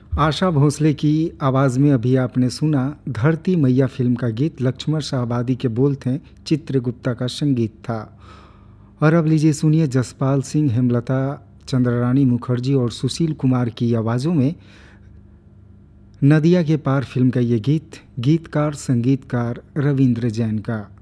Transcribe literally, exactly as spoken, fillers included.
आशा भोसले की आवाज़ में अभी आपने सुना धरती मैया फिल्म का गीत। लक्ष्मण शाहबादी के बोल थे, चित्रगुप्ता का संगीत था। और अब लीजिए सुनिए जसपाल सिंह, हेमलता, चंद्ररानी मुखर्जी और सुशील कुमार की आवाज़ों में नदिया के पार फिल्म का ये गीत। गीतकार संगीतकार रविंद्र जैन का।